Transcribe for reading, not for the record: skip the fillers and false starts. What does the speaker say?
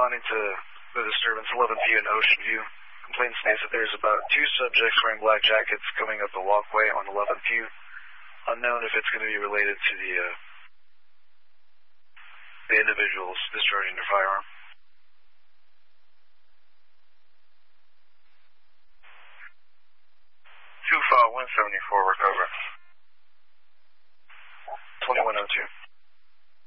responding to the disturbance 11P in Ocean View. Complaint states that there's about 2 subjects wearing black jackets coming up the walkway on 11P. Unknown if it's going to be related to the individuals discharging their firearm. 174, recover. 2102.